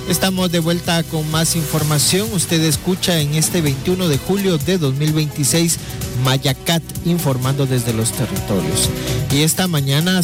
Estamos de vuelta con más información. Usted escucha en este 21 de julio de 2026 Mayacat informando desde los territorios. Y esta mañana